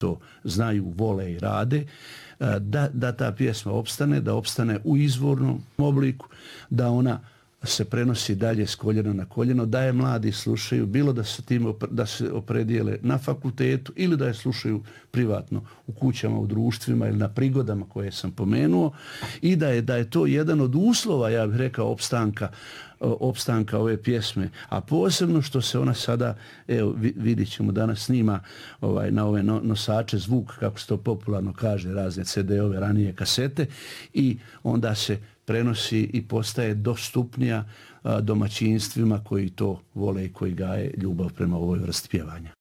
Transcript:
to znaju, vole i rade, da ta pjesma opstane, da opstane u izvornom obliku, da ona se prenosi dalje s koljena na koljeno, da je mladi slušaju, bilo da se opredijele na fakultetu ili da je slušaju privatno u kućama, u društvima ili na prigodama koje sam pomenuo, i da je to jedan od uslova, ja bih rekao, opstanka ove pjesme, a posebno što se ona sada, evo vidit ćemo, danas snima na ove nosače zvuk, kako se to popularno kaže, razne CD-ove, ranije kasete, i onda se prenosi i postaje dostupnija domaćinstvima koji to vole i koji gaje ljubav prema ovoj vrsti pjevanja.